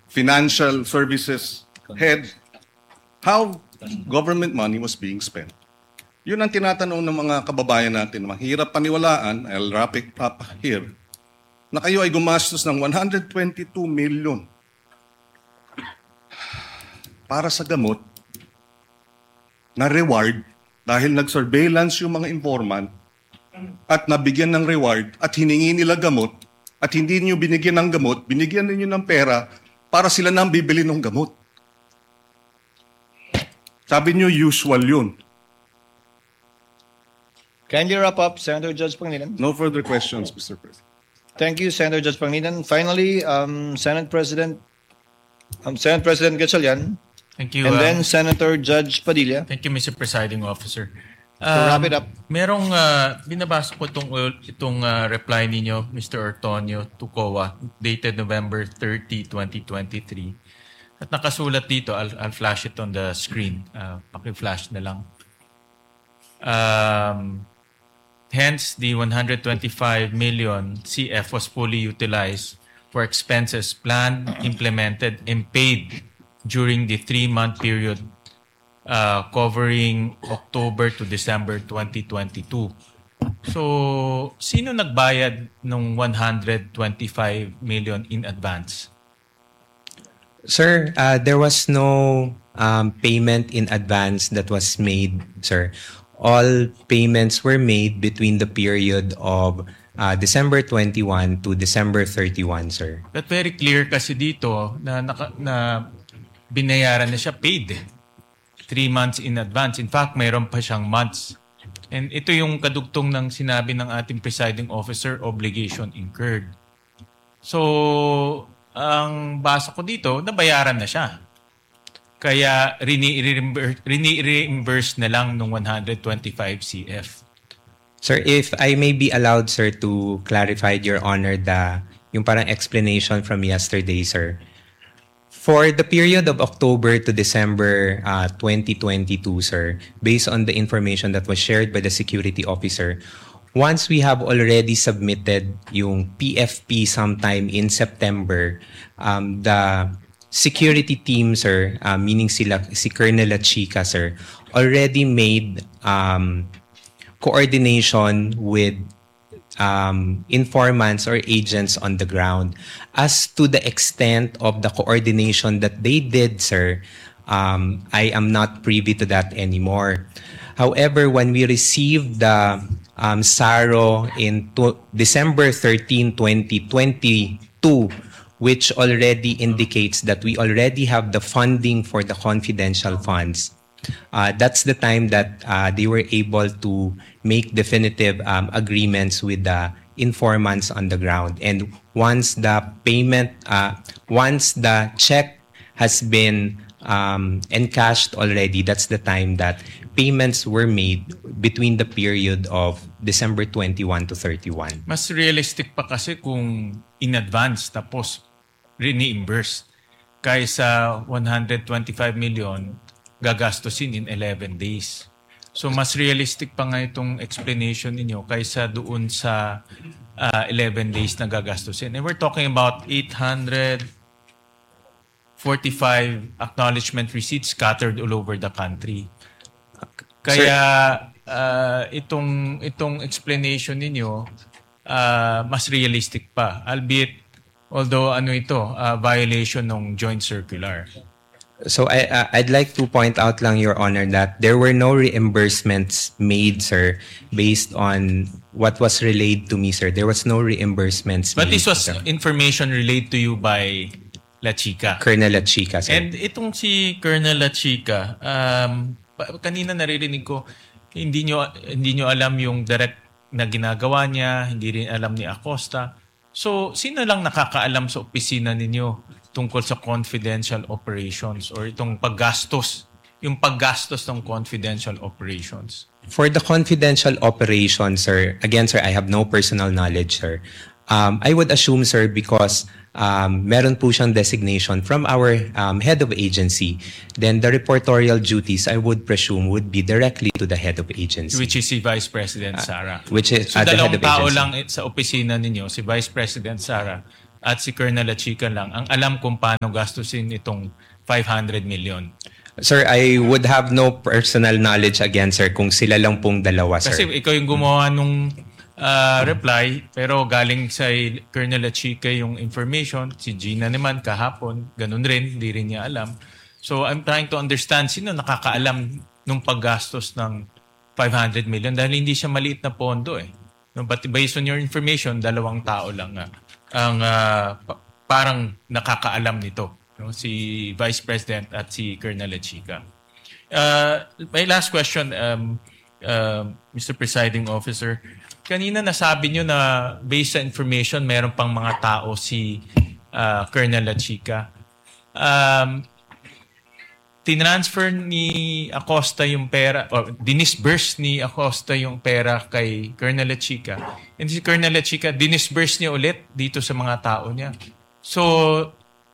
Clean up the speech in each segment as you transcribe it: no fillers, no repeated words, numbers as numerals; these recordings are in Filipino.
financial services head how government money was being spent. Yun ang tinatanong ng mga kababayan natin. Mahirap paniwalaan, I'll wrap it up here, na kayo ay gumastos ng 122 million para sa gamot na reward dahil nag-surveillance yung mga informant at nabigyan ng reward at hiningi nila gamot at hindi niyo binigyan ng gamot, binigyan niyo ng pera para sila nang bibili ng gamot. Sabi niyo usual yun. Kindly wrap up, Senator Judge Pangilinan. No further questions, Mr. President. Thank you, Senator Judge Pangilinan. Finally, Senate President Gatchalian. Thank you. And then Senator Judge Padilla. Thank you, Mr. Presiding Officer. To wrap it up. Merong binabasa ko itong reply ninyo, Mr. Ortonio, to COA, dated November 30, 2023. At nakasulat dito, I'll flash it on the screen. Paki-flash na lang. Hence, the 125 million CF was fully utilized for expenses planned, implemented, and paid during the 3-month period covering October to December 2022. So, sino nagbayad ng 125 million in advance? Sir, there was no payment in advance that was made, sir. All payments were made between the period of December 21 to December 31, sir. But very clear kasi dito na binayaran na siya paid 3 months in advance. In fact, mayroon pa siyang months. And ito yung kadugtong ng sinabi ng ating presiding officer, obligation incurred. So, ang basa ko dito, nabayaran na siya. Kaya reimburse na lang ng 125 CF. Sir, if I may be allowed, sir, to clarify, Your Honor, yung parang explanation from yesterday, sir. For the period of October to December 2022, sir, based on the information that was shared by the security officer, once we have already submitted yung PFP sometime in September, the security team, sir, meaning si Colonel Chica, sir, already made coordination with informants or agents on the ground. As to the extent of the coordination that they did, sir, I am not privy to that anymore. However, when we received the SARO in December 13, 2022, which already indicates that we already have the funding for the confidential funds. That's the time that they were able to make definitive agreements with the informants on the ground. And once the payment, once the check has been encashed already, that's the time that payments were made between the period of December 21 to 31. Mas realistic pa kasi kung in advance tapos reimburse kaysa 125 million gagastusin in 11 days. So mas realistic pa nga itong explanation ninyo kaysa doon sa 11 days na gagastusin. And we're talking about 845 acknowledgement receipts scattered all over the country. Kaya itong explanation ninyo mas realistic pa, albeit although violation ng joint circular. So I'd like to point out lang, Your Honor, that there were no reimbursements made, sir, based on what was relayed to me, sir. There was no reimbursements But made. This was information relayed to you by La Chica. Colonel La Chica, sir. And itong si Colonel La Chica, kanina naririnig ko, hindi nyo alam yung direct na ginagawa niya, hindi rin alam ni Acosta. So, sino lang nakakaalam sa opisina ninyo tungkol sa confidential operations or itong paggastos ng confidential operations? For the confidential operations, sir, again, sir, I have no personal knowledge, sir. I would assume, sir, because meron po siyang designation from our head of agency, then the reportorial duties, I would presume, would be directly to the head of agency. Which is si Vice President Sara. Which is So the head dalawang of tao agency. lang sa opisina ninyo, si Vice President Sara at si Colonel Lachica lang ang alam kung paano gastusin itong 500 million. Sir, I would have no personal knowledge again, sir, kung sila lang pong dalawa, sir. Kasi ikaw yung gumawa nung reply, pero galing sa Colonel Lachica yung information, si Gina naman kahapon, ganun rin, hindi rin niya alam. So I'm trying to understand sino nakakaalam nung paggastos ng 500 million dahil hindi siya maliit na pondo eh. No, but based on your information, 2 tao lang ang parang nakakaalam nito. No? Si Vice President at si Colonel Lachica. My last question, Mr. Presiding Officer. Kanina nasabi nyo na based sa information, meron pang mga tao si Colonel Lachica. Tinransfer ni Acosta yung pera, o dinisburse ni Acosta yung pera kay Colonel Lachica. And si Colonel Lachica, dinisburse niya ulit dito sa mga tao niya. So,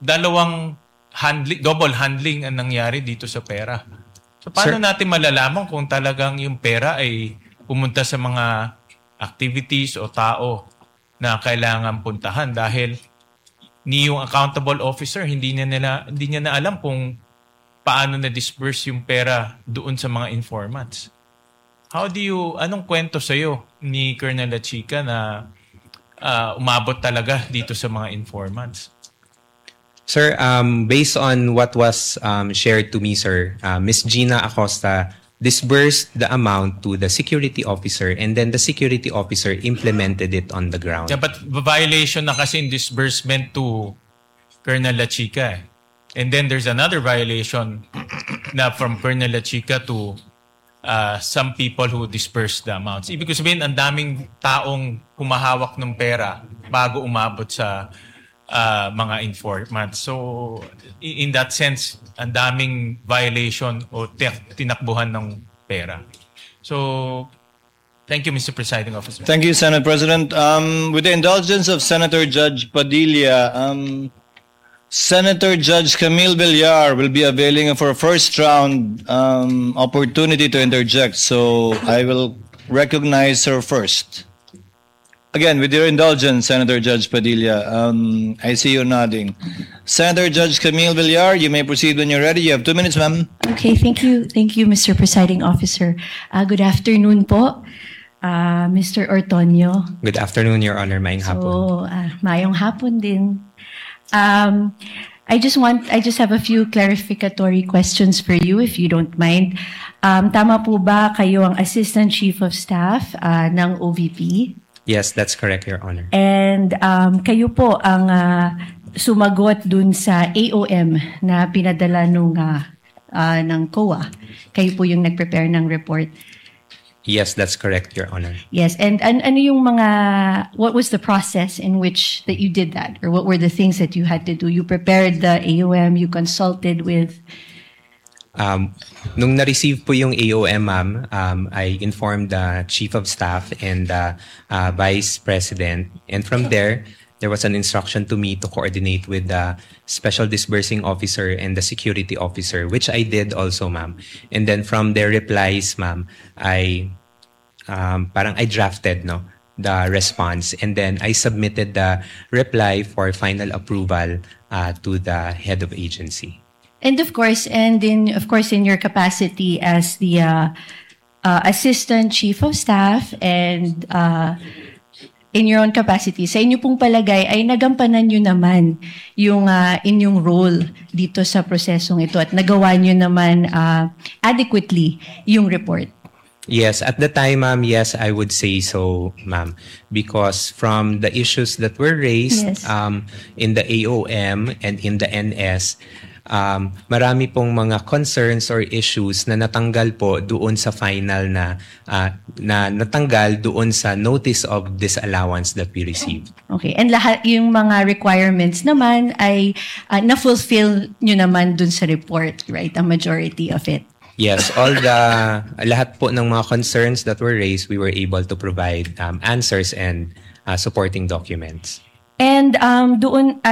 double handling ang nangyari dito sa pera. So, paano natin malalaman kung talagang yung pera ay pumunta sa mga activities o tao na kailangan puntahan dahil ni yung accountable officer hindi niya na alam kung paano na disperse yung pera doon sa mga informants. Anong kwento sa'yo ni Colonel Lachica na umabot talaga dito sa mga informants? Sir, based on what was shared to me, sir, Ms. Gina Acosta disbursed the amount to the security officer and then the security officer implemented it on the ground. Yeah, but violation na kasi in disbursement to Colonel Lachica. And then there's another violation na from Colonel Lachica to some people who disperse the amounts. Ibig sabihin, ang daming taong humahawak ng pera bago umabot sa mga informants. So, in that sense, ang daming violation o tinakbuhan ng pera. So, thank you, Mr. Presiding Officer. Thank you, Senate President. With the indulgence of Senator Judge Padilla, Senator Judge Camille Villar will be availing for a first round opportunity to interject. So I will recognize her first. Again, with your indulgence, Senator Judge Padilla, I see you nodding. Senator Judge Camille Villar, you may proceed when you're ready. You have 2 minutes, ma'am. Okay, thank you. Thank you, Mr. Presiding Officer. Good afternoon po, Mr. Ortonio. Good afternoon, Your Honor. Maayong hapon. So, mayong hapon din. I just have a few clarificatory questions for you, if you don't mind. Tama po ba kayo ang Assistant Chief of Staff ng OVP? Yes, that's correct, Your Honor. And kayo po ang sumagot dun sa AOM na pinadala ng COA. Kayo po yung nag-prepare ng report. Yes, that's correct, Your Honor. Yes, and ano yung what was the process in which that you did that? Or what were the things that you had to do? You prepared the AOM, you consulted with... Nung na-receive po yung AOM, ma'am, I informed the Chief of Staff and the Vice President. And from there was an instruction to me to coordinate with the Special Disbursing Officer and the Security Officer, which I did also, ma'am. And then from their replies, ma'am, I drafted the response. And then I submitted the reply for final approval to the head of agency. And of course, in your capacity as the Assistant Chief of Staff and in your own capacity, sa inyo pong palagay ay nagampanan nyo naman yung inyong role dito sa prosesong ito at nagawa nyo naman adequately yung report. Yes, at the time, ma'am, yes, I would say so, ma'am. Because from the issues that were raised Yes. In the AOM and in the NS, marami pong mga concerns or issues na natanggal po doon sa final na natanggal doon sa notice of disallowance that we received. Okay, and lahat yung mga requirements naman ay na-fulfill nyo naman dun sa report, right? A majority of it. Yes, lahat po ng mga concerns that were raised, we were able to provide answers and supporting documents. And doon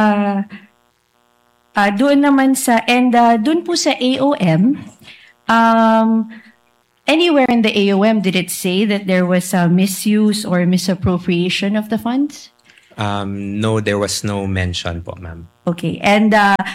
naman doon po sa AOM, anywhere in the AOM did it say that there was a misuse or misappropriation of the funds? No, there was no mention po, ma'am. Okay. And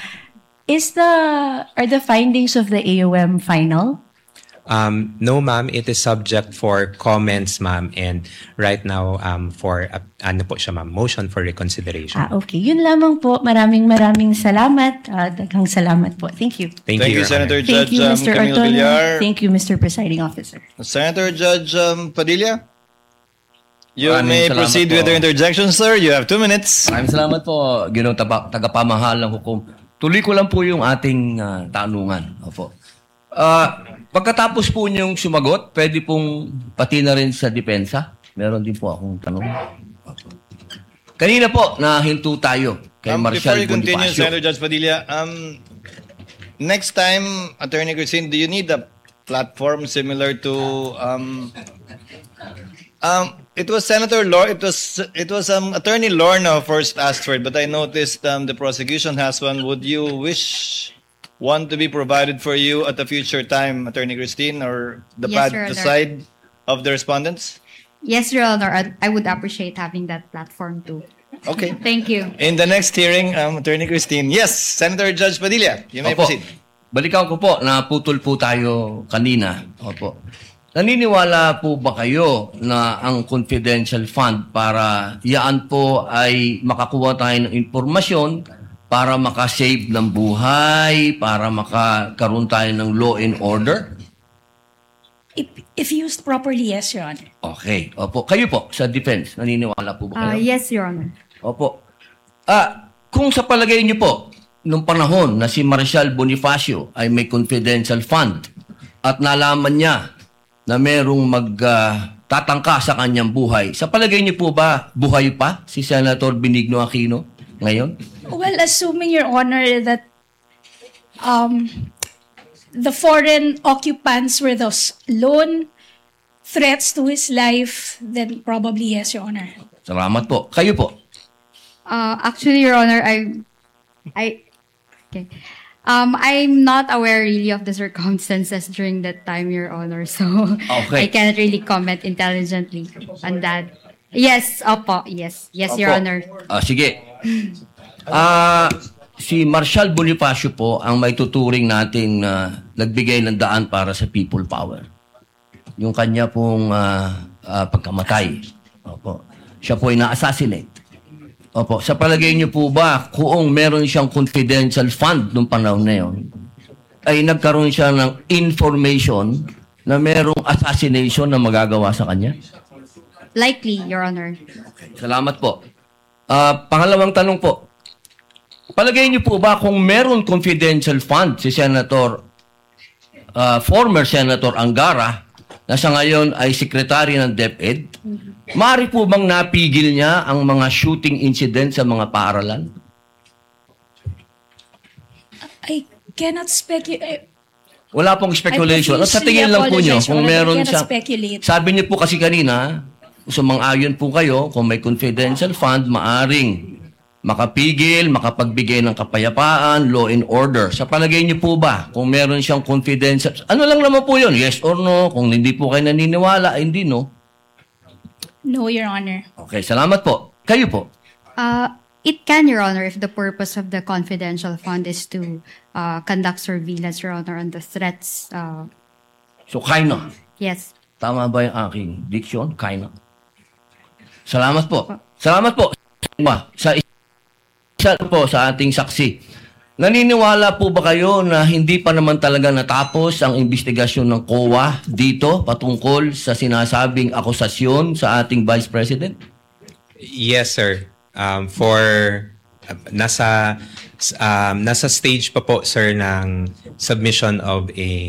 are the findings of the AOM final? No, ma'am. It is subject for comments, ma'am. And right now, for ano po siya, ma'am, motion for reconsideration. Okay. Yun lamang po. Maraming salamat. Daghang salamat po. Thank you. Thank Thank you, you, Your Honor. Senator Thank Judge you, Mr. Camille Ortono. Villar. Thank you, Mr. Presiding Officer. Senator Judge Padilla. You Maraming may salamat proceed po. with your interjection, sir. You have 2 minutes. Maraming salamat po, Ginoong tagapamahal ng hukom. Tuloy ko lang po yung ating tanungan. Opo. Pagkatapos po niyong sumagot, pwede pong pati na rin sa depensa. Meron din po akong tanong. Opo. Kanina po, nahinto tayo kay Before Marshal you continue, Bonifacio. Senator Judge Padilla, next time, Attorney Christine, do you need a platform similar to it was Senator it was Attorney Lorna who first asked for it, but I noticed the prosecution has one. Would you wish one to be provided for you at a future time, Attorney Christine, or the Yes, Your the Honor. side of the respondents? Yes, Your Honor. I would appreciate having that platform too. Okay. Thank you. In the next hearing, Attorney Christine. Yes, Senator Judge Padilla, you may Opo. proceed. Balikan ko po, naputol po tayo kanina. Opo. Naniniwala po ba kayo na ang confidential fund para yaan po ay makakuha tayo ng impormasyon para makasave ng buhay, para makakaroon tayo ng law and order? If used properly, yes, Your Honor. Okay. Opo. Kayo po, sa defense, naniniwala po ba kayo? Yes, Your Honor. Opo. Kung sa palagay niyo po, nung panahon na si Marshal Bonifacio ay may confidential fund at nalaman niya na merong magtatangka sa kanyang buhay, sa palagay niyo po ba buhay pa si Senator Benigno Aquino ngayon? Well, assuming, Your Honor, that the foreign occupants were those lone threats to his life, then probably yes, Your Honor. Salamat po. Kayo po. Actually, Your Honor, okay. I'm not aware really of the circumstances during that time, Your Honor. So Okay. I cannot really comment intelligently on that. Yes, opo. Yes, Your Opo. Honor. Sige. Si Marshal Bonifacio po ang may tuturing natin nagbigay ng daan para sa people power. Yung kanya pong pagkamatay. Opo. Siya po ay na-assassinate. Opo. Sa palagay niyo po ba kung meron siyang confidential fund nung panahon na yun, ay nagkaroon siya ng information na merong assassination na magagawa sa kanya? Likely, Your Honor. Salamat po. Pangalawang tanong po. Palagay niyo po ba kung meron confidential fund si former Senator Angara, na sa ngayon ay sekretary ng DepEd, maaari po bang napigil niya ang mga shooting incident sa mga paaralan? I cannot speculate. Wala pong speculation. I At sa tingin lang po niyo, apologize, kung Your Honor, meron I cannot siyang... speculate. Sabi niyo po kasi kanina, sumang-ayon po kayo, kung may confidential fund, maaring makapigil, makapagbigay ng kapayapaan, law and order. Sa palagay niyo po ba, kung meron siyang confidential... Ano lang naman po yun? Yes or no? Kung hindi po kayo naniniwala, hindi no? No, Your Honor. Okay, salamat po. Kayo po. It can, Your Honor, if the purpose of the confidential fund is to conduct surveillance, Your Honor, on the threats. So, kind of. Yes. Tama ba yung aking diction? Kind of. Salamat po. Salamat po. Sa isa po sa ating saksi. Naniniwala po ba kayo na hindi pa naman talaga natapos ang investigasyon ng COA dito patungkol sa sinasabing akusasyon sa ating Vice President? Yes, sir. Nasa stage pa po, sir, ng submission of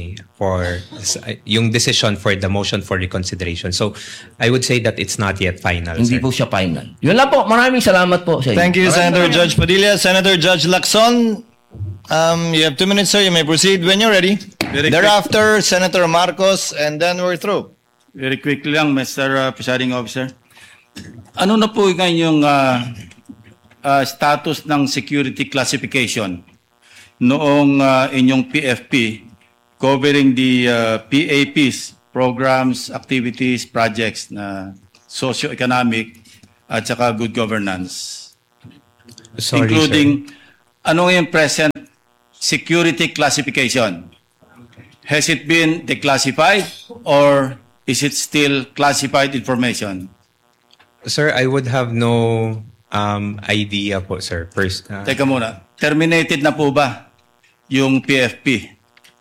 yung decision for the motion for reconsideration. So, I would say that it's not yet final, Hindi sir. po siya final. Yun lang po. Maraming salamat po sa inyo. Thank you, Senator Judge Padilla. Senator Judge Lacson, you have 2 minutes, sir. You may proceed when you're ready. Thereafter, Senator Marcos, and then we're through. Very quickly lang, Mr. Presiding Officer. Ano na po yung status ng security classification noong inyong PFP covering the PAPs, programs, activities, projects na socio-economic at saka good governance. Sorry, Including, ano yung present security classification? Has it been declassified or is it still classified information? sir. Sir, I would have no idea po, sir. First, Teka muna, terminated na po ba yung PFP?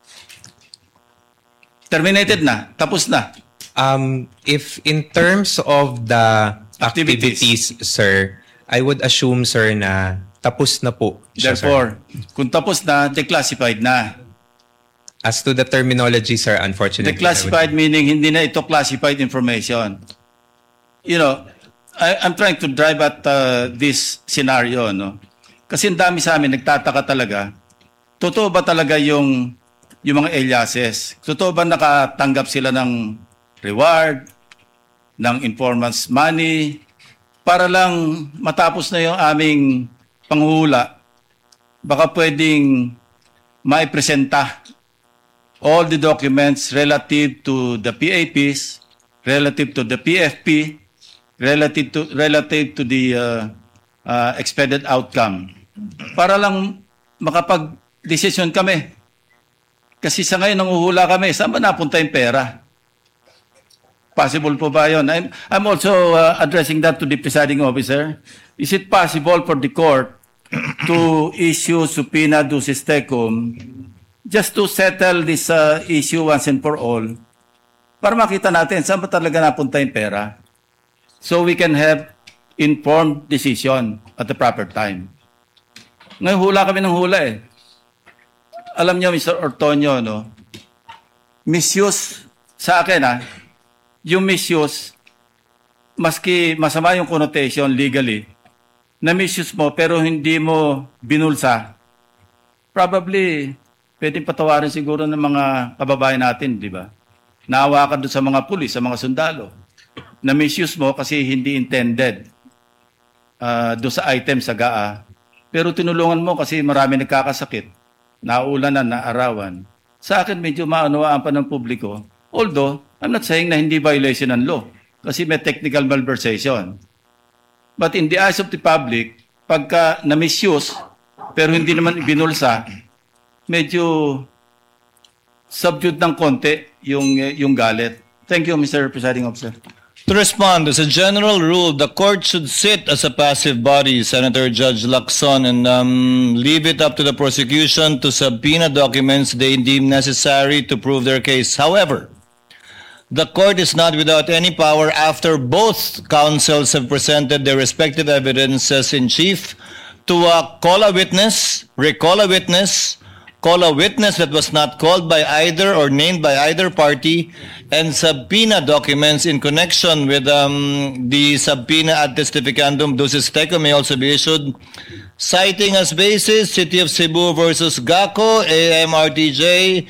Terminated na, tapos na. if in terms of the activities, sir, I would assume, sir, na tapos na po siya, sir. Therefore, kung tapos na, declassified na. As to the terminology, sir, unfortunately, Declassified meaning hindi na ito classified information. You know, I'm trying to drive at this scenario, no? Kasi ang dami sa amin nagtataka talaga. Totoo ba talaga yung mga aliases? Totoo ba nakatanggap sila ng reward, ng informants money, para lang matapos na yung aming panghuhula? Baka pwedeng maipresenta all the documents relative to the PAPs, relative to the PFP, relative to the expected outcome. Para lang makapag-decision kami. Kasi sa ngayon, nanguhula kami. Saan ba napunta yung pera? Possible po ba yun? I'm also addressing that to the presiding officer. Is it possible for the court to issue subpoena ducis tecum just to settle this issue once and for all para makita natin saan ba talaga napunta yung pera? So we can have informed decision at the proper time. Ngayon, hula kami ng hula eh. Alam niyo, Mr. Ortonio, no? Misuse sa akin, yung misuse, maski masama yung connotation legally, na misuse mo pero hindi mo binulsa, probably, pwedeng patawarin siguro ng mga kababayan natin, di ba? Naawa ka doon sa mga pulis, sa mga sundalo, na misuse mo kasi hindi intended doon sa item sa GAA, pero tinulungan mo kasi marami nagkakasakit, naulanan, naarawan. Sa akin, medyo maunawaan pa ng publiko. Although, I'm not saying na hindi violation ng law kasi may technical malversation. But in the eyes of the public, pagka na-misuse, pero hindi naman binulsa, medyo subdued ng konti yung galit. Thank you, Mr. Presiding Officer. To respond, as a general rule, the court should sit as a passive body, Senator Judge Lacson, and leave it up to the prosecution to subpoena documents they deem necessary to prove their case. However, the court is not without any power after both counsels have presented their respective evidences in chief to call a witness, recall a witness, call a witness that was not called by either or named by either party, and subpoena documents in connection with the subpoena ad testificandum ducis tecum may also be issued, citing as basis City of Cebu versus GACO, AMRTJ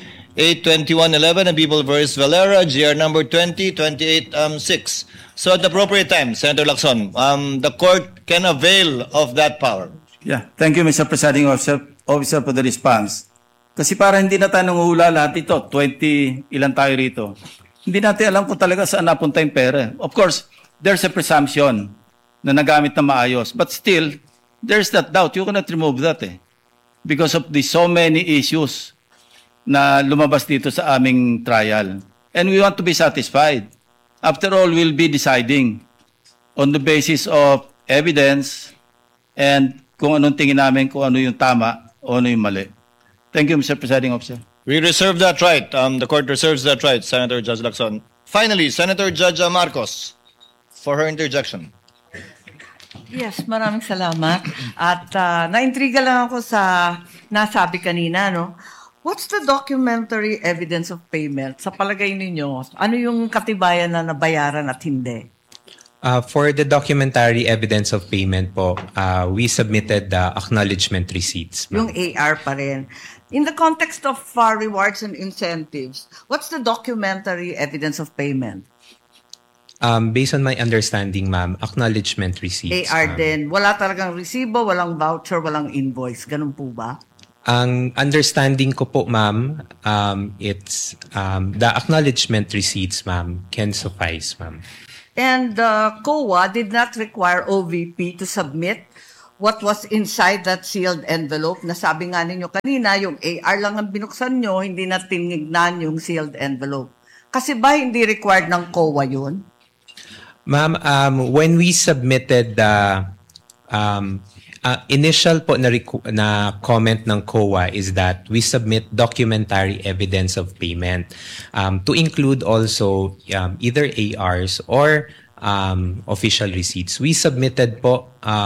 82111, and People versus Valera, GR number 2028-6. So at the appropriate time, Senator Lacson, the court can avail of that power. Yeah, thank you, Mr. Presiding Officer, for the response. Kasi para hindi na tayo nanguhula lahat ito, 20 ilan tayo rito. Hindi natin alam kung talaga saan napunta yung pera. Of course, there's a presumption na nagamit na maayos. But still, there's that doubt. You cannot remove that because of the so many issues na lumabas dito sa aming trial. And we want to be satisfied. After all, we'll be deciding on the basis of evidence and kung anong tingin namin, kung ano yung tama o ano yung mali. Thank you, Mr. Presiding Officer. We reserve that right. The court reserves that right, Senator Judge Lacson. Finally, Senator Judge Marcos for her interjection. Yes, maraming salamat. At naintriga lang ako sa nasabi kanina, no? What's the documentary evidence of payment? Sa palagay ninyo, ano yung katibayan na nabayaran at hindi? For the documentary evidence of payment po, we submitted the acknowledgement receipts. Yung AR pa rin. In the context of rewards and incentives, what's the documentary evidence of payment? Based on my understanding, ma'am, acknowledgement receipts. AR din. Wala talagang resibo, walang voucher, walang invoice. Ganun po ba? Ang understanding ko po, ma'am, it's the acknowledgement receipts, ma'am, can suffice, ma'am. And COA did not require OVP to submit what was inside that sealed envelope. Nasabi nga ninyo kanina, yung AR lang ang binuksan nyo, hindi na tinignan yung sealed envelope. Kasi ba hindi required ng COA yun? Ma'am, when we submitted the initial po na comment ng COA is that we submit documentary evidence of payment to include also either ARs or official receipts. We submitted po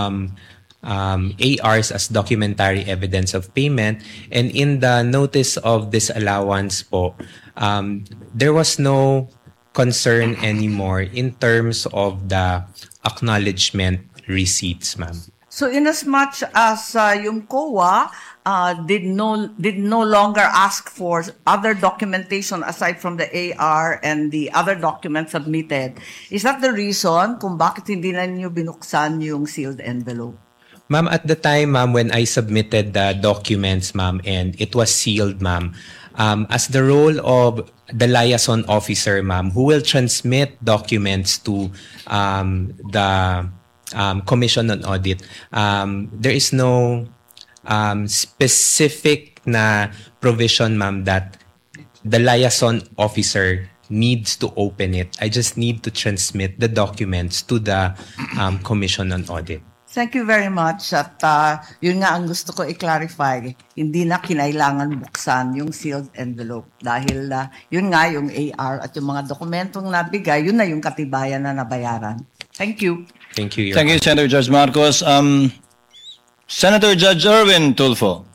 ARs as documentary evidence of payment, and in the notice of disallowance po, there was no concern anymore in terms of the acknowledgement receipts, ma'am. So inasmuch as yung COA did no longer ask for other documentation aside from the AR and the other documents submitted, is that the reason kung bakit hindi na niyo binuksan yung sealed envelope? Ma'am, at the time, ma'am, when I submitted the documents, ma'am, and it was sealed, ma'am, as the role of the liaison officer, ma'am, who will transmit documents to the Commission on Audit, there is no specific na provision, ma'am, that the liaison officer needs to open it. I just need to transmit the documents to the Commission on Audit. Thank you very much. At yun nga ang gusto ko i-clarify. Hindi na kinailangan buksan yung sealed envelope dahil yun nga yung AR at yung mga dokumentong nabigay, yun na yung katibayan na nabayaran. Thank you. Thank you, Your Thank you, Senator Judge Marcos. Senator Judge Erwin Tulfo.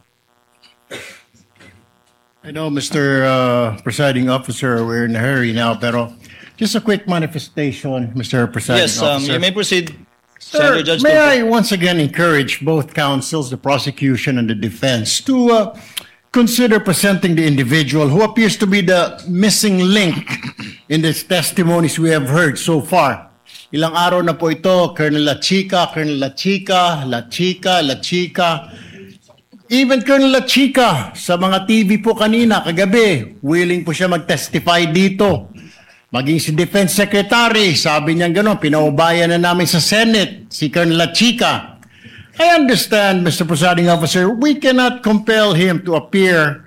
I know, Mr. Presiding Officer, we're in a hurry now, pero just a quick manifestation, Mr. Presiding Yes, Officer. you may proceed. Sir, Senator Judge may Tulfo. I once again encourage both counsels, the prosecution and the defense, to consider presenting the individual who appears to be the missing link in the testimonies we have heard so far. Ilang araw na po ito, Colonel La Chica, even Colonel La Chica, sa mga TV po kanina, kagabi, willing po siya mag-testify dito. Maging si Defense Secretary, sabi niya gano'n, pinaubayan na namin sa Senate, si Colonel La Chica. I understand, Mr. Presiding Officer, we cannot compel him to appear,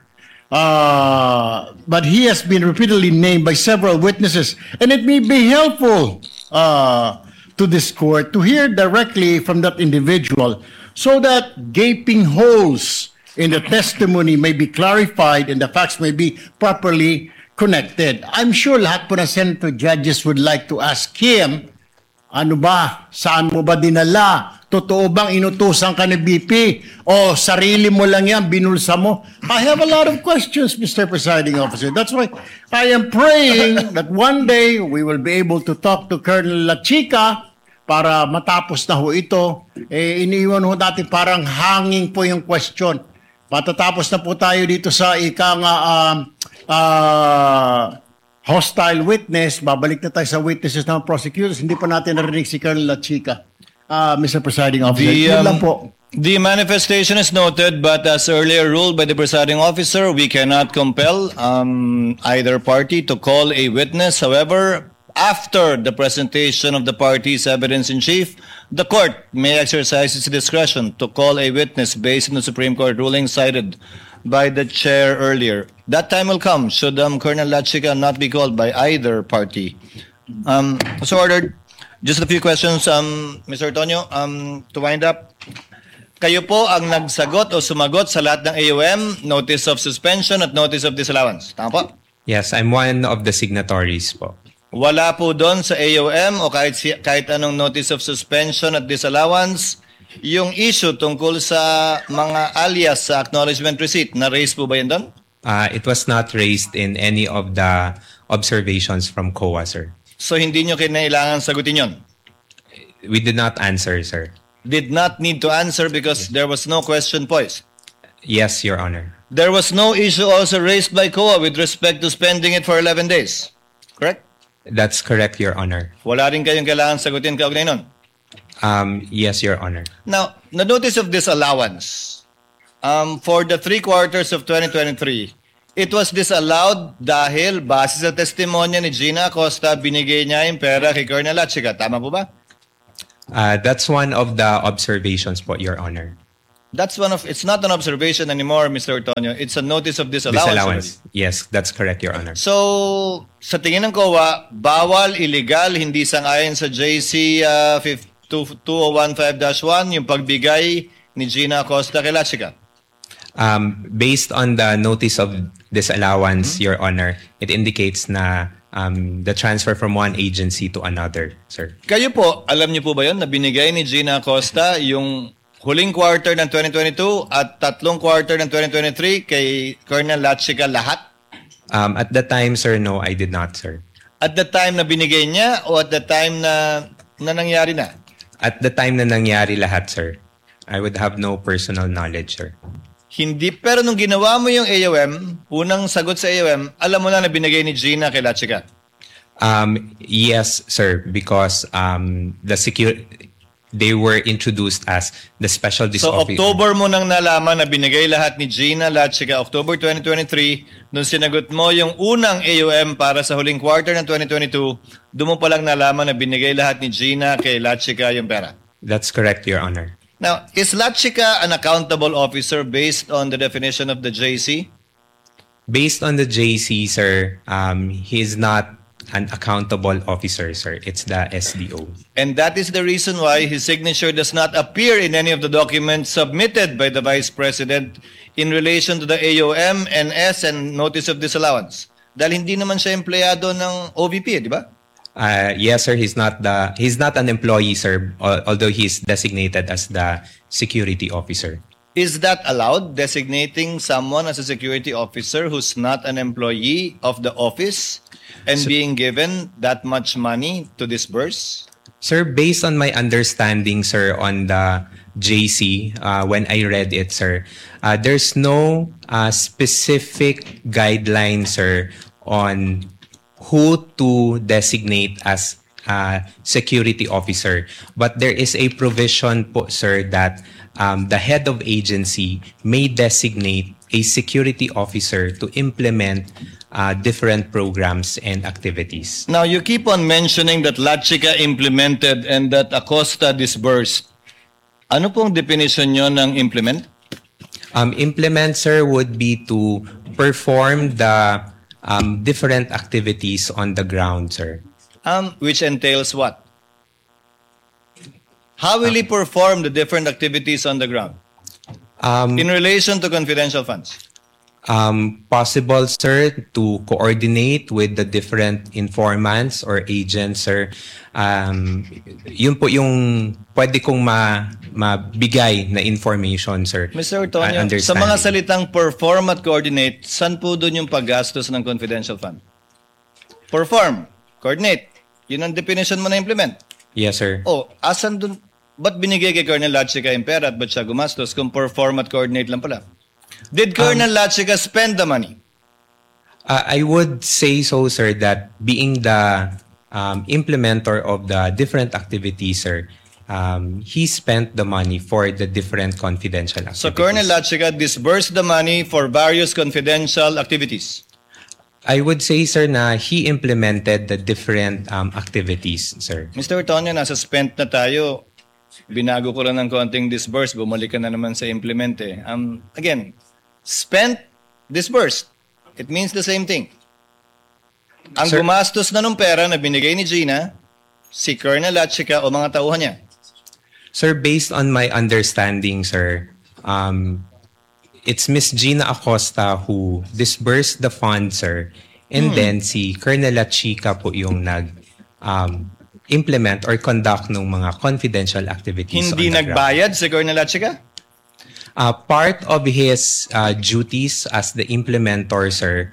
but he has been repeatedly named by several witnesses, and it may be helpful to this court to hear directly from that individual so that gaping holes in the testimony may be clarified and the facts may be properly connected. I'm sure lahat po ng Senator judges would like to ask him, ano ba? Saan mo ba dinala? Totoo bang inutusan ka ni BP? O sarili mo lang yan, binulsa mo? I have a lot of questions, Mr. Presiding Officer. That's why I am praying that one day we will be able to talk to Colonel La Chica para matapos na ho ito. Iniiwan ho natin parang hanging po yung question. Matatapos na po tayo dito sa hostile witness, babalik na tayo sa witnesses ng prosecutors. Hindi pa natin narinig si Colonel La Chica. Mr. Presiding Officer, yun lang po. The manifestation is noted, but as earlier ruled by the presiding officer, we cannot compel either party to call a witness. However, after the presentation of the party's evidence in chief, the court may exercise its discretion to call a witness based on the Supreme Court ruling cited by the chair earlier. That time will come should Colonel La Chica not be called by either party. So ordered. Just a few questions, Mr. Antonio. To wind up, kayo po ang nagsagot o sumagot sa lahat ng AUM, notice of suspension at notice of disallowance. Tama po? Yes, I'm one of the signatories po. Wala po doon sa AUM o kahit anong notice of suspension at disallowance, yung issue tungkol sa mga alias sa acknowledgement receipt, na-raise po ba yun doon? It was not raised in any of the observations from COA, sir. So hindi nyo kinailangan sagutin yun? We did not answer, sir. Did not need to answer because there was no question posed? Yes, Your Honor. There was no issue also raised by COA with respect to spending it for 11 days. Correct? That's correct, Your Honor. Wala rin kayong kailangan sagutin kaugnay nun? Yes, Your Honor. Now, the notice of disallowance, for the 3 quarters of 2023, It was disallowed dahil base sa testimonya ni Gina Acosta, binigay niya yung pera kay Colonel Lachica. Tama po ba? That's one of the observations po, Your Honor. It's not an observation anymore, Mr. Ortonio. It's a notice of disallowance. Yes, that's correct, Your Honor. So, sa tingin ng COA, bawal, illegal, hindi sangayon sa JC 2015-1 yung pagbigay ni Gina Acosta kay Lachica. Based on the notice of disallowance, Your Honor, it indicates na the transfer from one agency to another, sir. Kayo po, alam niyo po ba yun na binigay ni Gina Acosta yung huling quarter ng 2022 at tatlong quarter ng 2023 kay Colonel Lachica lahat? At the time, sir, no, I did not, sir. At the time na binigay niya o at the time na nangyari na? At the time na nangyari lahat, sir. I would have no personal knowledge, sir. Hindi, pero nung ginawa mo yung AOM, unang sagot sa AOM, alam mo na binigay ni Gina kay Lachica? Yes, sir, because they were introduced as the special So, officer. October mo nang nalaman na binigay lahat ni Gina Lachica, October 2023, nung sinagot mo yung unang AOM para sa huling quarter ng 2022, doon mo palang nalaman na binigay lahat ni Gina kay Lachica yung pera. That's correct, Your Honor. Now, is Lachica an accountable officer based on the definition of the JC? Based on the JC, sir, he is not an accountable officer, sir. It's the SDO. And that is the reason why his signature does not appear in any of the documents submitted by the Vice President in relation to the AOM, NS, and Notice of Disallowance. Dahil hindi naman siya empleyado ng OVP, di ba? Yes, sir. He's not an employee, sir. Although he's designated as the security officer. Is that allowed, designating someone as a security officer who's not an employee of the office and being given that much money to disburse? Sir, based on my understanding, sir, on the JC, when I read it, sir, there's no specific guideline, sir, on who to designate as security officer. But there is a provision po, sir, that the head of agency may designate a security officer to implement different programs and activities. Now, you keep on mentioning that Lachica implemented and that Acosta disbursed. Ano pong definition nyo ng implement? Implement, sir, would be to perform the different activities on the ground, sir. Which entails what? How will he perform the different activities on the ground? In relation to confidential funds? Possible, sir, to coordinate with the different informants or agents, sir. Yun po yung pwede kong mabigay na information, sir. Mr. Ortonio, sa mga salitang perform at coordinate, saan po doon yung paggastos ng confidential fund? Perform, coordinate. Yun ang definition mo na implement. Yes, sir. Oh, asan doon? Ba't binigay kay Colonel Lachica yung pera at ba't siya gumastos kung perform at coordinate lang pala? Did Colonel Lachica spend the money? I would say so, sir, that being the implementer of the different activities, sir, he spent the money for the different confidential activities. So Colonel Lachica disbursed the money for various confidential activities? I would say, sir, na he implemented the different activities, sir. Mr. Ortonio, nasa spent na tayo. Binago ko lang ng konting disbursed, bumalik ka na naman sa implement eh. Again, spent, disbursed. It means the same thing. Ang Sir, gumastos na ng pera na binigay ni Gina, si Colonel Lachica o mga tauhan niya. Sir, based on my understanding, sir, it's Miss Gina Acosta who disbursed the fund, sir. And then si Colonel Lachica po yung implement or conduct ng mga confidential activities. Hindi nagbayad si Colonel Lachica? Part of his duties as the implementer, sir,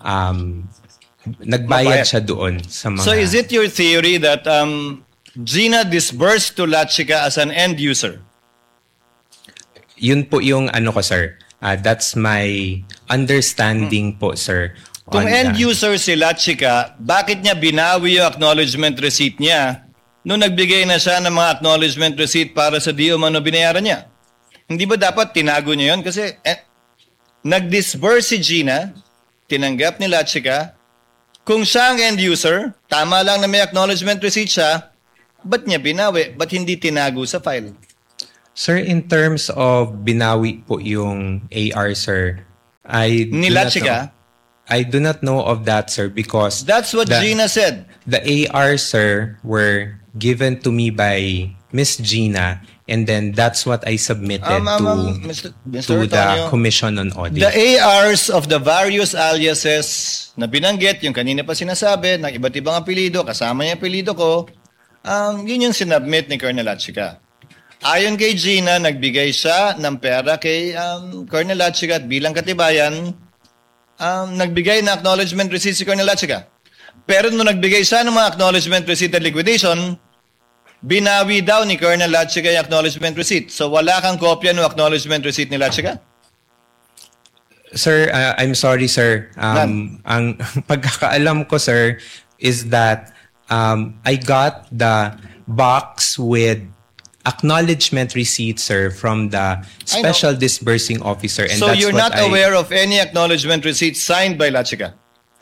nagbayad siya doon sa mga... So is it your theory that Gina disbursed to Lachica as an end user? Yun po yung ano ko, sir. That's my understanding po, sir. Kung end user si Lachica, bakit niya binawi yung acknowledgement receipt niya nung nagbigay na siya ng mga acknowledgement receipt para sa di umano binayaran niya? Hindi ba dapat tinago niya yun? Kasi nag-disburse si Gina tinanggap ni Lachica. Kung siya ang end user, tama lang na may acknowledgement receipt siya, ba't niya binawi? Ba't hindi tinago sa file? Sir, in terms of binawi po yung AR, sir, Ni Lachica? I do not know of that, sir, because That's what Gina said. the AR, sir, were given to me by Miss Gina, and then that's what I submitted Mr. to the Antonio, Commission on Audit. the ARs of the various aliases na binanggit, yung kanina pa sinasabi, ng iba't ibang apelido, kasama yung apelido ko, yun yung sinubmit ni Colonel Lachica. Ayon kay Gina, nagbigay siya ng pera kay Colonel Lachica at bilang katibayan, nagbigay na acknowledgement receipt si Colonel Lachica. Pero nung nagbigay siya ng mga acknowledgement receipt at liquidation, binawi daw ni Colonel Lachica yung acknowledgement receipt. So wala kang kopya ng acknowledgement receipt ni Lachica? Sir, I'm sorry, sir. Ang pagkakaalam ko, sir, is that I got the box with acknowledgement receipt, sir, from the special disbursing officer. And So that's you're what not aware of any acknowledgement receipt signed by Lachica?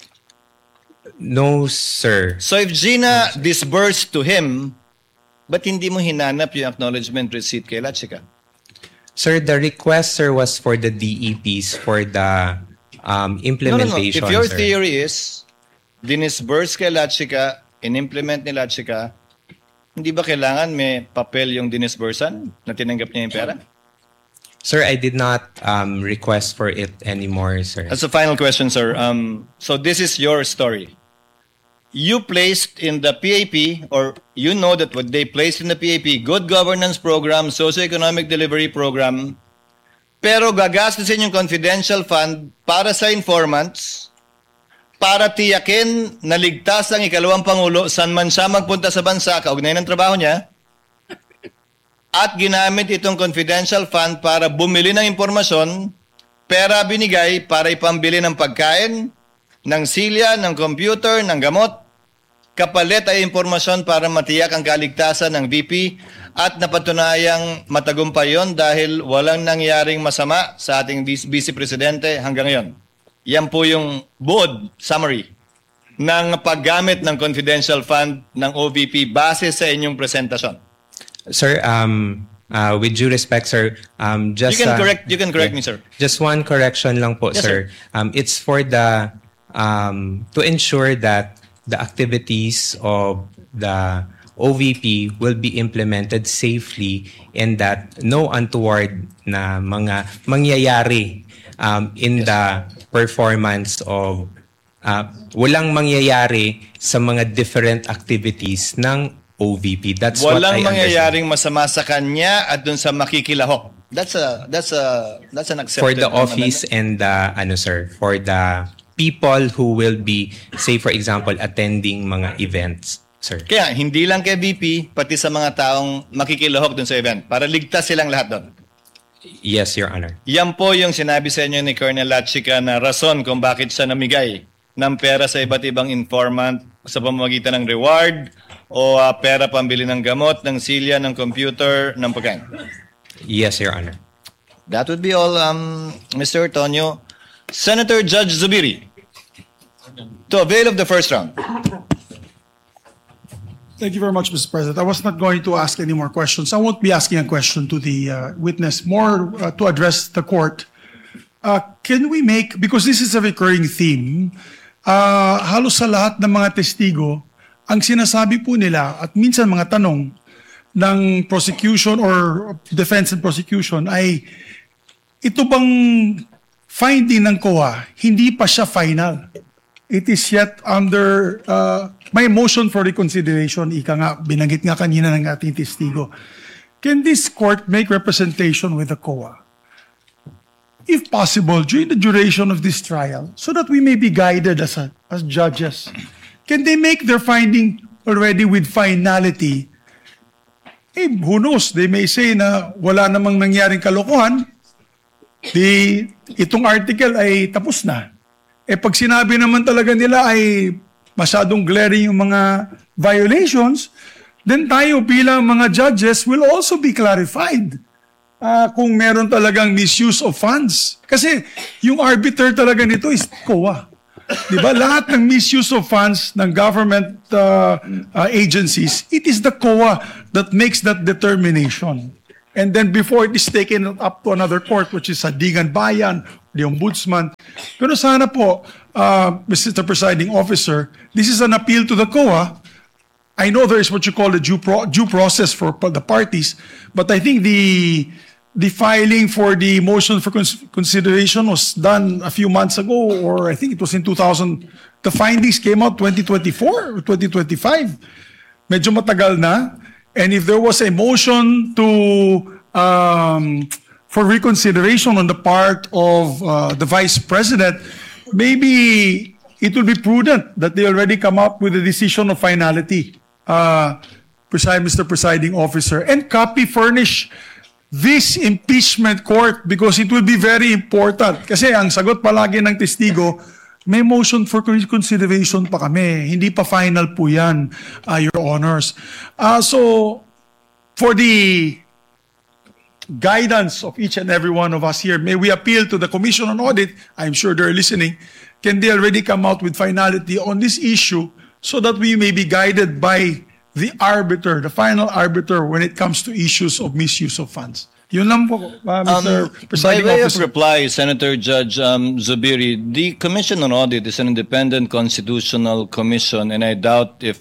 No, sir. So if Gina disbursed to him, ba't hindi mo hinanap yung acknowledgement receipt kay Lachica? Sir, the request, sir, was for the DEPs for the implementation, If your sir. theory is, dinisburse kay Lachica, in-implement ni Lachica, hindi ba kailangan may papel yung dinisbursan na tinanggap niya yung pera? Sir, I did not request for it anymore, sir. That's the final question, sir. So this is your story. You placed in the PAP, or you know that what they placed in the PAP, Good Governance Program, Socioeconomic Delivery Program, pero gagastusin yung confidential fund para sa informants, para tiyakin na ligtas ang ikalawang Pangulo saan man siya magpunta sa bansa, kaugnay ng trabaho niya, at ginamit itong confidential fund para bumili ng impormasyon, pera binigay para ipambili ng pagkain, ng silya, ng computer, ng gamot, kapalit ay impormasyon para matiyak ang kaligtasan ng VP at napatunayang matagumpay yon dahil walang nangyaring masama sa ating Vice Presidente hanggang ngayon. Yan po yung buod summary ng paggamit ng confidential fund ng OVP base sa inyong presentasyon. Sir, with due respect, sir, just You can correct me, sir. Just one correction lang po, Yes, sir. It's for the to ensure that the activities of the OVP will be implemented safely and that no untoward na mga mangyayari in the performance of walang mangyayari sa mga different activities ng OVP. That's what I Walang understand. mangyayaring masama sa kanya at dun sa makikilahok. That's an accepted For the office and the sir, for the people who will be, say for example, attending mga events, sir. Kaya hindi lang kay VP, pati sa mga taong makikilahok dun sa event para ligtas silang lahat doon. Yes, Your Honor. Yan po yung sinabi sa inyo ni Colonel Lachica na rason kung bakit siya namigay ng pera sa iba't ibang informant sa pamamagitan ng reward o pera pambili ng gamot, ng silya, ng computer, ng pagkain. Yes, Your Honor. That would be all, Mr. Tonyo. Senator Judge Zubiri, to avail of the first round. Thank you very much, Mr. President. I was not going to ask any more questions. I won't be asking a question to the witness, more to address the court. Can we make, because this is a recurring theme, halos sa lahat ng mga testigo, ang sinasabi po nila at minsan mga tanong ng prosecution or defense and prosecution ay ito bang finding ng COA, hindi pa siya final. It is yet under my motion for reconsideration. Ika nga, binanggit nga kanina ng ating testigo. Can this court make representation with the COA? If possible, during the duration of this trial, so that we may be guided as judges. Can they make their finding already with finality? Who knows? They may say na wala namang nangyaring kalokohan. Itong article ay tapos na. Pag sinabi naman talaga nila ay masyadong glaring yung mga violations, then tayo bilang mga judges will also be clarified kung meron talagang misuse of funds. Kasi yung arbiter talaga nito is COA. Di ba? Lahat ng misuse of funds ng government agencies, it is the COA that makes that determination. And then before it is taken up to another court, which is Sandigan Bayan, the Ombudsman. Pero sana po, Mr. Presiding Officer, this is an appeal to the COA. I know there is what you call a due process for the parties, but I think the filing for the motion for consideration was done a few months ago, or I think it was in 2000. The findings came out 2024 or 2025. Medyo matagal na. And if there was a motion for reconsideration on the part of the Vice President, maybe it will be prudent that they already come up with a decision of finality, Mr. Presiding Officer, and furnish this impeachment court because it will be very important. Kasi ang sagot palagi ng testigo, may motion for consideration pa kami. Hindi pa final po yan, Your Honors. So, for the guidance of each and every one of us here, may we appeal to the Commission on Audit, I'm sure they're listening, can they already come out with finality on this issue so that we may be guided by the arbiter, the final arbiter when it comes to issues of misuse of funds. Yun lang po, Mr. By Presiding way of Officer. reply, Senator Judge Zubiri, the Commission on Audit is an independent constitutional commission, and I doubt if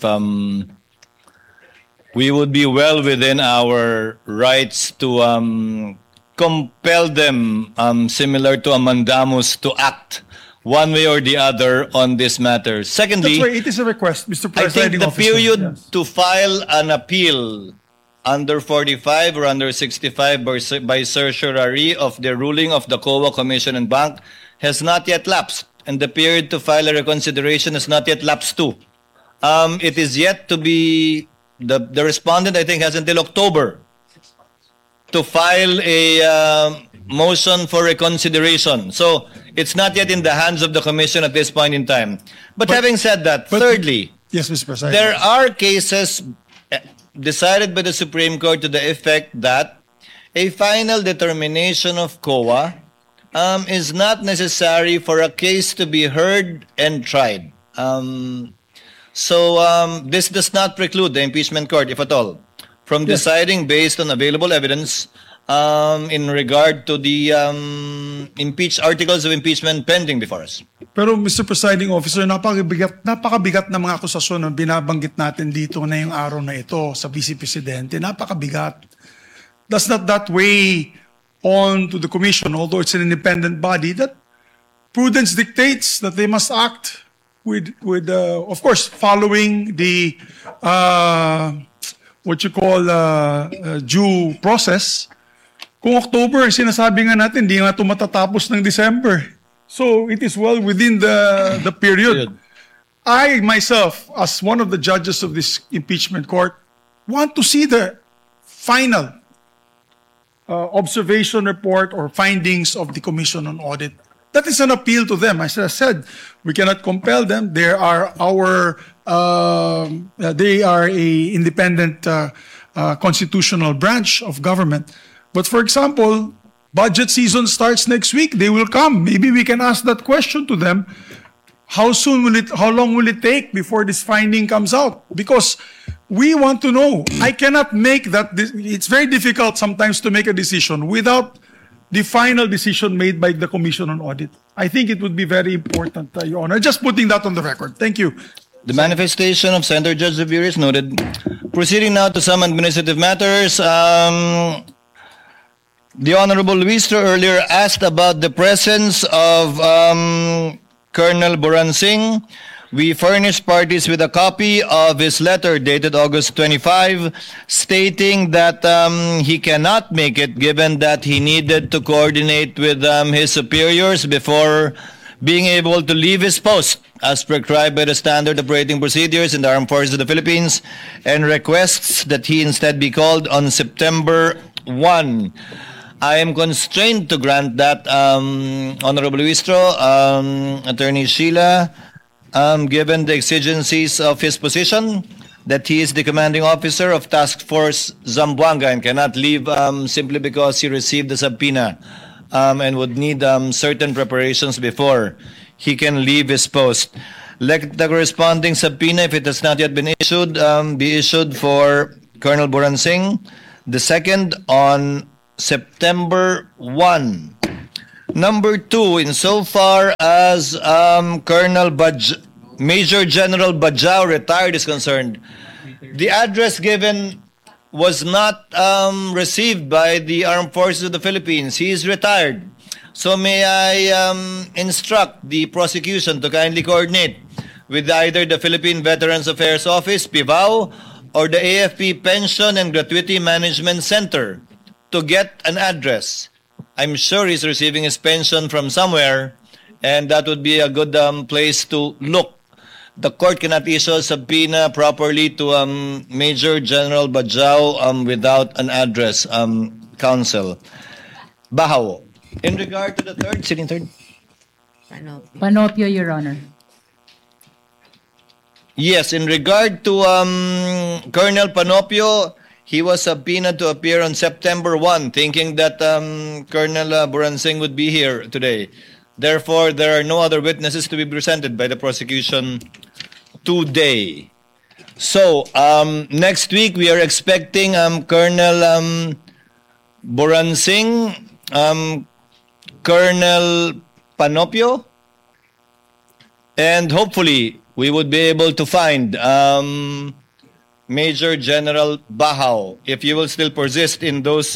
we would be well within our rights to compel them, similar to a mandamus, to act one way or the other on this matter. Secondly, That's why it is a request, Mr. I think Presiding the Officer. period Yes. to file an appeal under 45 or under 65 by certiorari of the ruling of the COA Commission and Bank has not yet lapsed, and the period to file a reconsideration has not yet lapsed too. It is yet to be, the respondent I think has until October to file a motion for reconsideration. So it's not yet in the hands of the Commission at this point in time. But having said that, thirdly, Yes, Mr. Presiding. there are cases decided by the Supreme Court to the effect that a final determination of COA is not necessary for a case to be heard and tried. So this does not preclude the impeachment court, if at all, from deciding based on available evidence in regard to the articles of impeachment pending before us. Pero Mr. Presiding Officer, napakabigat na mga akusasyon na binabanggit natin dito ngayong araw na ito sa Vice Presidente. Napakabigat. Does not that weigh on to the Commission, although it's an independent body, that prudence dictates that they must act with of course, following the what you call due process. Kung October, sinasabi nga natin, hindi nga ito matatapos ng December. So it is well within the period. I myself, as one of the judges of this impeachment court, want to see the final observation report or findings of the Commission on Audit. That is an appeal to them. As I said, we cannot compel them. They are a independent constitutional branch of government. But for example, budget season starts next week. They will come. Maybe we can ask that question to them. How long will it take before this finding comes out? Because we want to know. I cannot make that. It's very difficult sometimes to make a decision without the final decision made by the Commission on Audit. I think it would be very important, Your Honor. Just putting that on the record. Thank you. The manifestation of Senator Judge Zubiri is noted. Proceeding now to some administrative matters. The Honorable Luistro earlier asked about the presence of Colonel Buran Singh. We furnished parties with a copy of his letter dated August 25, stating that he cannot make it given that he needed to coordinate with his superiors before being able to leave his post as prescribed by the standard operating procedures in the Armed Forces of the Philippines, and requests that he instead be called on September 1. I am constrained to grant that, Honorable Luistro, Attorney Sheila, given the exigencies of his position, that he is the commanding officer of Task Force Zamboanga and cannot leave simply because he received the subpoena and would need certain preparations before he can leave his post. Let the corresponding subpoena, if it has not yet been issued, be issued for Colonel Buransing, the second on September 1. Number 2, insofar as Major General Bajao retired is concerned, the address given was not received by the Armed Forces of the Philippines. He is retired. So may I instruct the prosecution to kindly coordinate with either the Philippine Veterans Affairs Office, PIVAO, or the AFP Pension and Gratuity Management Center to get an address. I'm sure he's receiving his pension from somewhere, and that would be a good place to look. The court cannot issue a subpoena properly to Major General Bajao without an address, counsel. Bahaw. In regard to the third, sitting third? Panopio, Your Honor. Yes, in regard to Colonel Panopio, he was subpoenaed to appear on September 1, thinking that Colonel Buransing would be here today. Therefore, there are no other witnesses to be presented by the prosecution today. So, next week we are expecting Colonel Buransing, Colonel Panopio, and hopefully we would be able to find Major General Bahaw, if you will still persist in those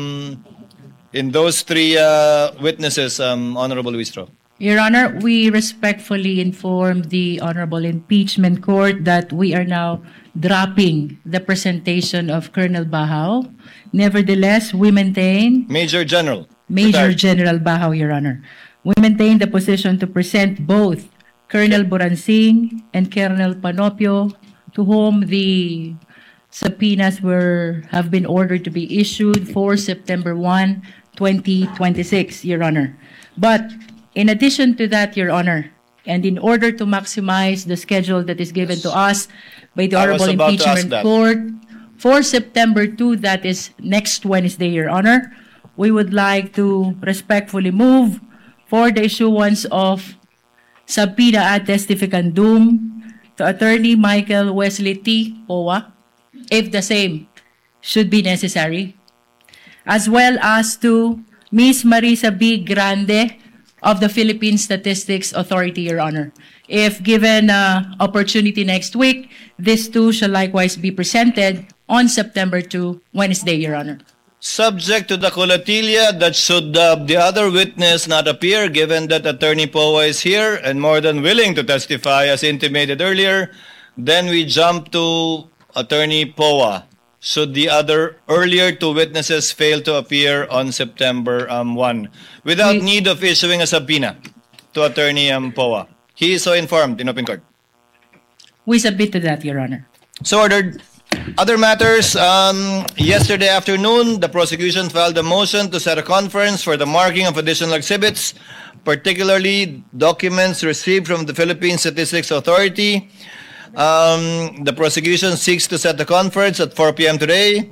three witnesses, Honorable Luistro. Your Honor, we respectfully inform the Honorable Impeachment Court that we are now dropping the presentation of Colonel Bahaw. Nevertheless, we maintain... Major General. Major General Bahaw, Your Honor. We maintain the position to present both Colonel Buransing and Colonel Panopio, to whom the subpoenas have been ordered to be issued for September 1, 2026, Your Honor. But in addition to that, Your Honor, and in order to maximize the schedule that is given to us by the Honorable Impeachment Court for September 2, that is next Wednesday, Your Honor, we would like to respectfully move for the issuance of subpoena ad testificandum to Attorney Michael Wesley T. Poa, if the same should be necessary, as well as to Ms. Marisa B. Grande of the Philippine Statistics Authority, Your Honor. If given opportunity next week, these two shall likewise be presented on September 2, Wednesday, Your Honor. Subject to the colatilia that should the other witness not appear, given that Attorney Poa is here and more than willing to testify as intimated earlier, then we jump to Attorney Poa. Should the other earlier two witnesses fail to appear on September 1, without need of issuing a subpoena to Attorney Poa. He is so informed in open court. We submit to that, Your Honor. So ordered. Other matters, yesterday afternoon, the prosecution filed a motion to set a conference for the marking of additional exhibits, particularly documents received from the Philippine Statistics Authority. The prosecution seeks to set the conference at 4 p.m. today.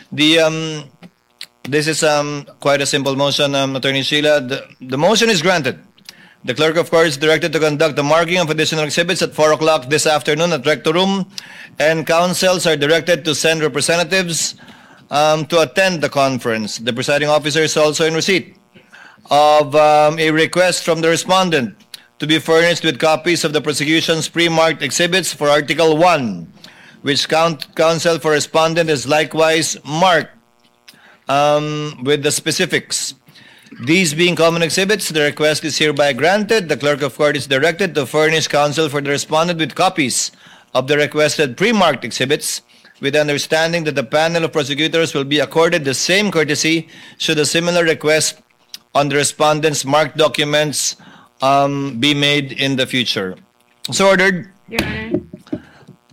This is quite a simple motion, Attorney Sheila. The motion is granted. The clerk of court is directed to conduct the marking of additional exhibits at 4 o'clock this afternoon at Rector Room, and counsels are directed to send representatives to attend the conference. The presiding officer is also in receipt of a request from the respondent to be furnished with copies of the prosecution's pre-marked exhibits for Article 1, which counsel for respondent is likewise marked with the specifics. These being common exhibits, the request is hereby granted. The clerk of court is directed to furnish counsel for the respondent with copies of the requested pre-marked exhibits, with the understanding that the panel of prosecutors will be accorded the same courtesy should a similar request on the respondent's marked documents be made in the future. So ordered. Your Honor.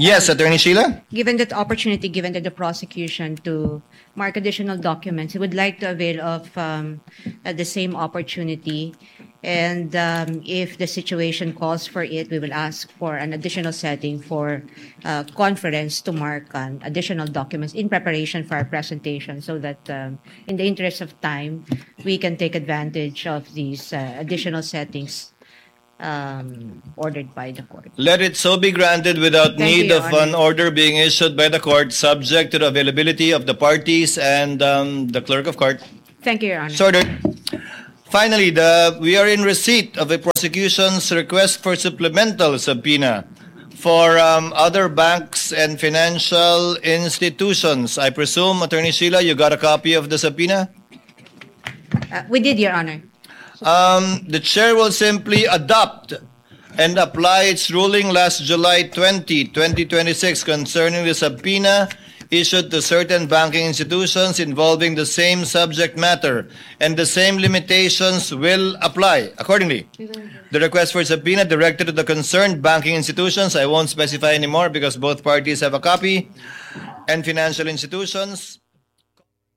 Yes, Attorney Sheila? Given that opportunity given to the prosecution to mark additional documents, we would like to avail of the same opportunity. And if the situation calls for it, we will ask for an additional setting for conference to mark additional documents in preparation for our presentation so that in the interest of time, we can take advantage of these additional settings ordered by the court. Let it so be granted without Thank need you, Your of an Honor. order being issued by the court, subject to the availability of the parties and the clerk of court. Thank you, Your Honor. So ordered. Finally, we are in receipt of a prosecution's request for supplemental subpoena for other banks and financial institutions. I presume, Attorney Sheila, you got a copy of the subpoena? We did, Your Honor. The chair will simply adopt and apply its ruling last July 20, 2026 concerning the subpoena issued to certain banking institutions involving the same subject matter, and the same limitations will apply. Accordingly, the request for subpoena directed to the concerned banking institutions, I won't specify anymore because both parties have a copy, and financial institutions